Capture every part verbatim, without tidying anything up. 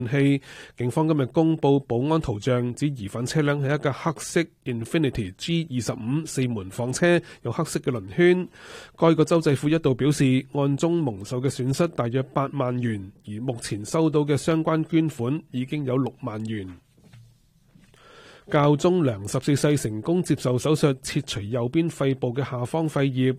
氣，警方今日公布保安圖像，指疑犯車輛係一架黑色 Infiniti G 二十五四門房車，有黑色嘅輪圈。該個州政府一度表示，案中蒙受嘅損失大約八萬元，而目前收到嘅相關捐款已經有六萬元。教宗良十四世成功接受手術，切除右邊肺部嘅下方肺葉，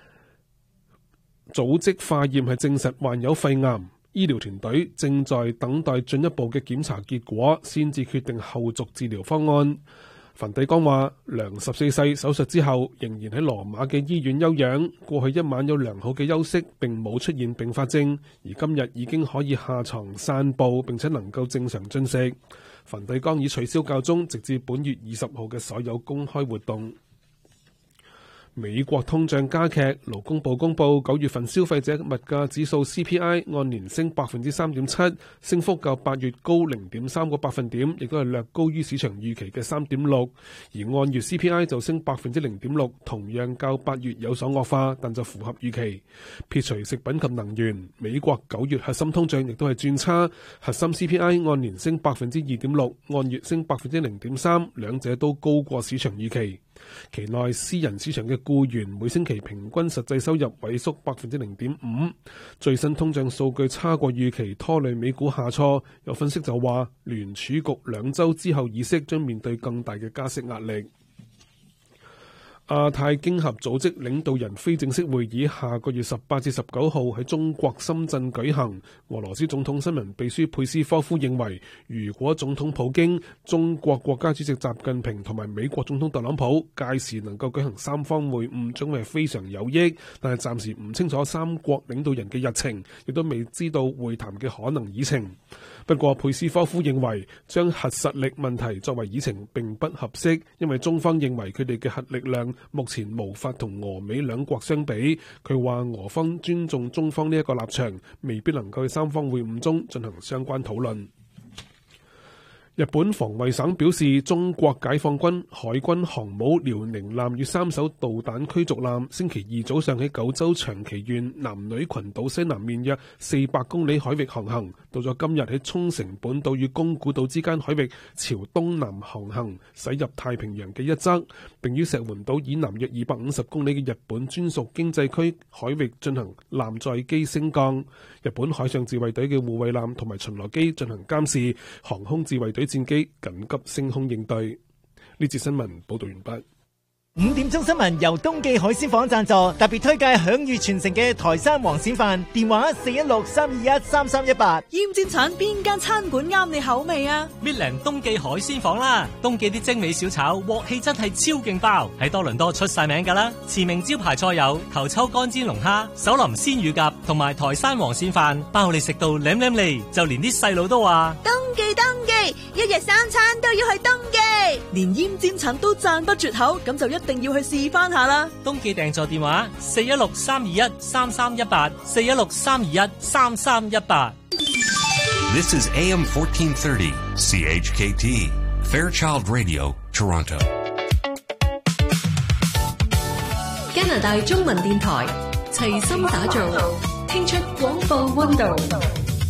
組織化驗係證實患有肺癌。醫療團隊正在等待進一步嘅檢查結果，先至決定後續治療方案。梵蒂岡話，良十四世手術之後仍然喺羅馬嘅醫院休養，過去一晚有良好嘅休息，並冇出現併發症，而今日已經可以下床散步，並且能夠正常進食。梵蒂岡已取消教宗直至本月二十號嘅所有公開活動。美國通脹加劇，勞工部公布九月份消費者物價指數 C P I 按年升百分之三點七，升幅較八月高零點三個百分點，亦都係略高於市場預期嘅三點六。而按月 C P I 就升百分之零點六，同樣較八月有所惡化，但就符合預期。撇除食品及能源，美國九月核心通脹亦都係轉差，核心 C P I 按年升百分之二點六，按月升百分之零點三，兩者都高過市場預期。期內私人市場嘅僱員每星期平均實際收入萎縮百分之零點五，最新通脹數據差過預期，拖累美股下挫。有分析就話，聯儲局兩週之後議息將面對更大嘅加息壓力。亞太經合組織領導人非正式會議下個月十八至十九號喺中國深圳舉行。俄羅斯總統新聞秘書佩斯科夫認為，如果總統普京、中國國家主席習近平同埋美國總統特朗普屆時能夠舉行三方會晤，將會非常有益。但係暫時唔清楚三國領導人嘅日程，亦都未知道會談嘅可能議程。不過佩斯科夫認為，將核實力問題作為議程並不合適，因為中方認為佢哋嘅核力量目前無法同俄美兩國相比。佢話俄方尊重中方呢一個立場，未必能夠喺三方會晤中進行相關討論。日本防衛省表示，中國解放軍海軍航母遼寧艦與三艘導彈驅逐艦星期二早上喺九州長崎縣男女群島西南面約四百公里海域航行，到咗今日喺沖繩本島與宮古島之間海域朝東南航行，駛入太平洋嘅一側，並於石垣島以南約二百五十公里嘅日本專屬經濟區海域進行艦載機升降。日本海上自衛隊嘅護衛艦同埋巡邏機進行監視，航空自衛隊戰機緊急升空應對。呢節新聞報道完畢。 五點鐘新聞由東記海鮮舫贊助，特別推介享譽傳承嘅台山黃鱔飯，電話四一六三二一三三一八。 厭尖產邊間餐館啱你口味啊？ 搣靚東記海鮮舫啦，東記啲精美小炒鑊氣真係超勁爆，喺多倫多出晒名噶啦。馳名招牌菜有頭抽乾煎龍蝦、手淋鮮乳鴿同埋台山黃鱔飯，包你食到舐舐脷，就連啲細路都話東記東記，一日三餐都要去東記，連厭尖產都讚不絕口，咁就一定要去試翻下啦。 東記訂座電話四一六三二一三三一八，四一六三二一三三一八。 This is A M fourteen thirty C H K T Fairchild Radio Toronto。 加拿大中文電台齊心打造，聽出廣播溫度。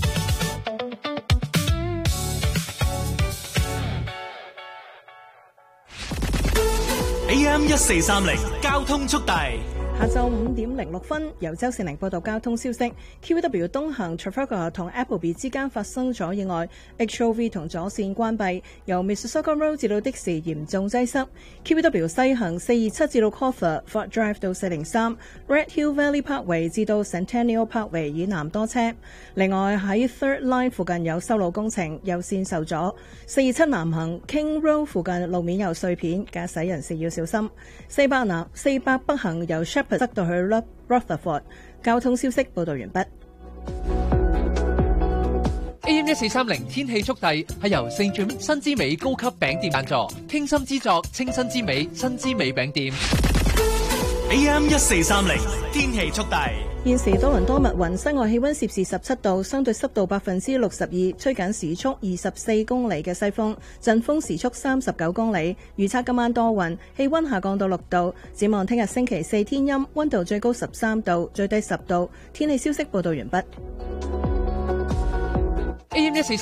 A M 一四三零交通速遞。 下晝五點零六分，由周善玲報道交通消息。Q W 東行 Trafalgar 同 Appleby 之間發生咗意外 ，H O V 同左線關閉，由 Mississauga Road 至到的士嚴重擠塞。Q W 西行四二七至到 Cawthra Fort Drive 到四零三 Red Hill Valley Parkway 至到 Centennial Parkway 以南多車。另外喺 Third Line 附近有修路工程，右線受阻。四二七南行 King Road 附近路面有碎片，駕駛人士要小心。四百南四百北行由 Shepherd塞到去 Rutherford。交通消息報道完畢。 A M 一四三零天氣速遞係由聖傳新之美高級餅店贊助，傾心之作清新之美新之美餅店。 A M 一四三零天氣速遞。 現時多倫多密雲，室外氣溫攝氏十七度，相對濕度百分之六十二，吹緊時速二十四公里嘅西風，陣風時速三十九公里。預測今晚多雲，氣溫下降到六度。展望聽日星期四天陰，溫度最高十三度，最低十度。天氣消息報道完畢。 A M 一四